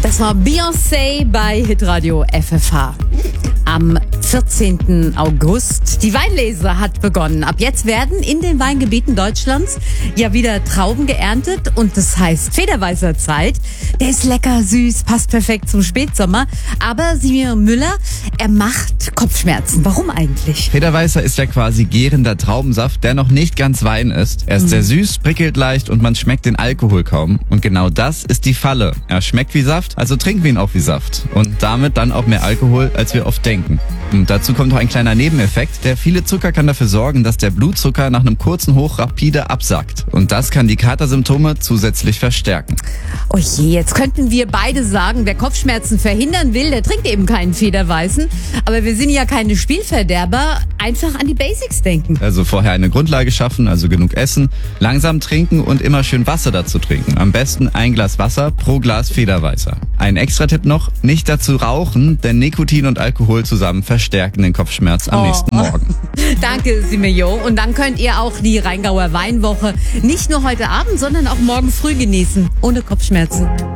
Das war Beyoncé bei Hitradio FFH. Am 14. August. Die Weinlese hat begonnen. Ab jetzt werden in den Weingebieten Deutschlands ja wieder Trauben geerntet und das heißt Federweißer Zeit. Der ist lecker, süß, passt perfekt zum Spätsommer. Aber Simeon Müller, er macht Kopfschmerzen. Warum eigentlich? Federweißer ist ja quasi gärender Traubensaft, der noch nicht ganz Wein ist. Er ist sehr süß, prickelt leicht und man schmeckt den Alkohol kaum. Und genau das ist die Falle. Er schmeckt wie Saft, also trinken wir ihn auch wie Saft. Und damit dann auch mehr Alkohol, als wir oft denken. Und dazu kommt noch ein kleiner Nebeneffekt. Der viele Zucker kann dafür sorgen, dass der Blutzucker nach einem kurzen Hoch rapide absackt. Und das kann die Katersymptome zusätzlich verstärken. Oh je, jetzt könnten wir beide sagen, wer Kopfschmerzen verhindern will, der trinkt eben keinen Federweißen. Aber wir sind ja keine Spielverderber. Einfach an die Basics denken. Also vorher eine Grundlage schaffen, also genug essen, langsam trinken und immer schön Wasser dazu trinken. Am besten ein Glas Wasser pro Glas Federweißer. Ein Extra-Tipp noch, nicht dazu rauchen, denn Nikotin und Alkohol zusammen verstärken den Kopfschmerz am nächsten Morgen. Danke, Simeon. Und dann könnt ihr auch die Rheingauer Weinwoche nicht nur heute Abend, sondern auch morgen früh genießen. Ohne Kopfschmerzen.